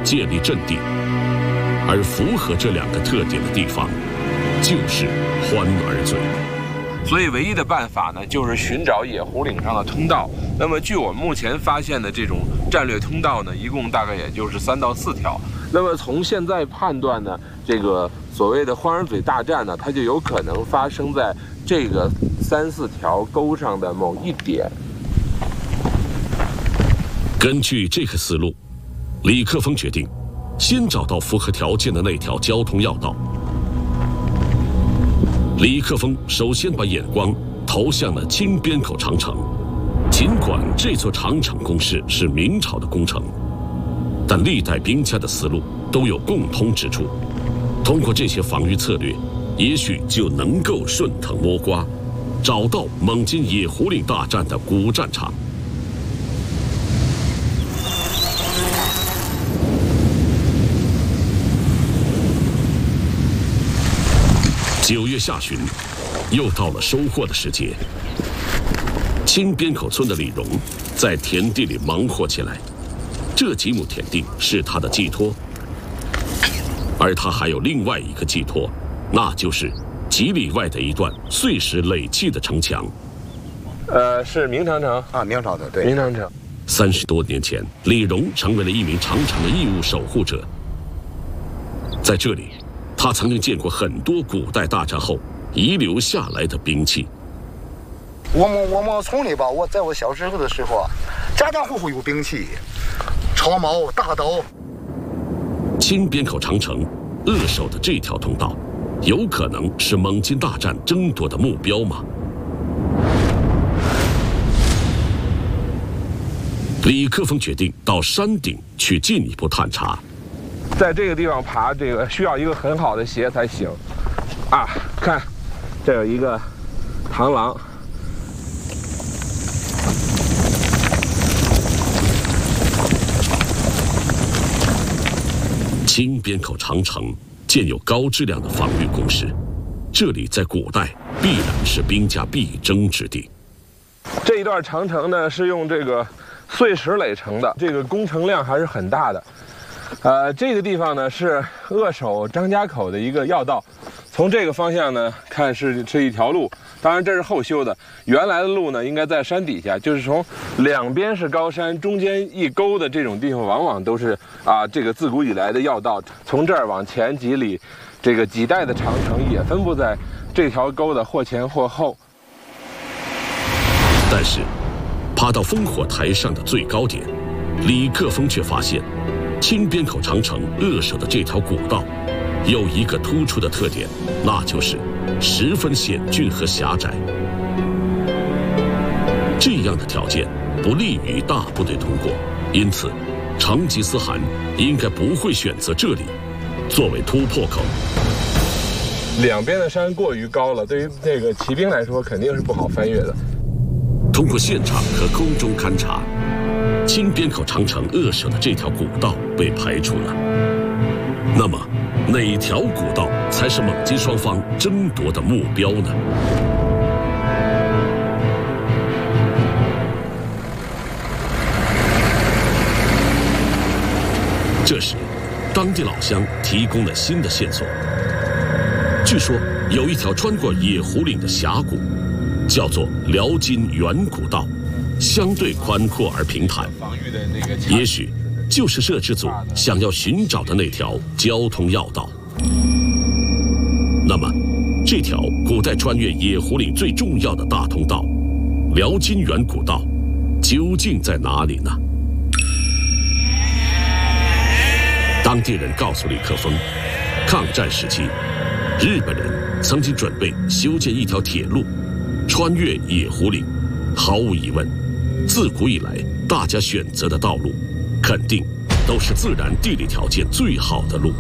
建立阵地，而符合这两个特点的地方，就是欢儿嘴。 所以唯一的办法呢，就是寻找野狐岭上的通道。那么据我们目前发现的这种战略通道呢，一共大概也就是3到4条。那么从现在判断呢，这个所谓的欢儿嘴大战呢，它就有可能发生在这个3、4条沟上的某一点。 根据这个思路，李克峰决定先找到符合条件的那条交通要道。李克峰首先把眼光投向了清边口长城。尽管这座长城工事是明朝的工程，但历代兵家的思路都有共通之处。通过这些防御策略，也许就能够顺藤摸瓜，找到蒙金野狐岭大战的古战场。9月下旬，又到了收获的时节。清边口村的李荣在田地里忙活起来，这几亩田地是他的寄托，而他还有另外一个寄托，那就是几里外的一段碎石垒砌的城墙。 是明长城啊，明朝的，对， 明长城。 30多年前，李荣成为了一名长城的义务守护者。在这里，他曾经见过很多古代大战后遗留下来的兵器。 我们村里吧，在我小时候的时候啊，家家户户有兵器，长矛、大刀。 清边口长城扼守的这条通道，有可能是蒙金大战争夺的目标吗？李克峰决定到山顶去进一步探查。 在这个地方爬，这个需要一个很好的鞋才行。啊，看，这有一个螳螂。 清边口长城建有高质量的防御工事，这里在古代必然是兵家必争之地。 这一段长城呢是用这个碎石垒成的，这个工程量还是很大的。这个地方呢是扼守张家口的一个要道，从这个方向呢看是一条路，当然这是后修的，原来的路呢应该在山底下，就是从两边是高山，中间一沟的这种地方，往往都是这个自古以来的要道。从这儿往前几里，这个几代的长城也分布在这条沟的或前或后。 但是，爬到烽火台上的最高点，李克峰却发现，清边口长城扼守的这条古道，有一个突出的特点，那就是十分险峻和狭窄。这样的条件不利于大部队通过，因此，成吉思汗应该不会选择这里作为突破口。 两边的山过于高了，对于这个骑兵来说肯定是不好翻越的。 通过现场和空中勘察，清边口长城扼守的这条古道被排除了。那么，哪条古道才是蒙金双方争夺的目标呢？这时，当地老乡提供了新的线索。据说有一条穿过野狐岭的峡谷，叫做辽金远古道，相对宽阔而平坦，也许就是摄制组想要寻找的那条交通要道。那么，这条古代穿越野狐岭最重要的大通道——辽金远古道，究竟在哪里呢？当地人告诉李克峰，抗战时期，日本人曾经准备修建一条铁路，穿越野狐岭。毫无疑问，自古以来大家选择的道路，肯定都是自然地理条件最好的路。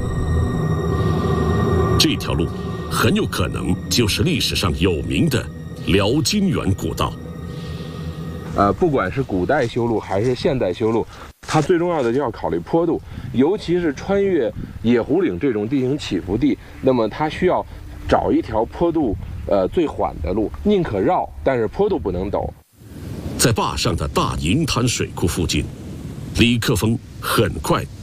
这条路很有可能就是历史上有名的辽金远古道。 不管是古代修路还是现代修路，它最重要的就要考虑坡度，尤其是穿越野狐岭这种地形起伏地，那么它需要找一条坡度最缓的路，宁可绕，但是坡度不能陡。 在坝上的大银滩水库附近，李克峰很快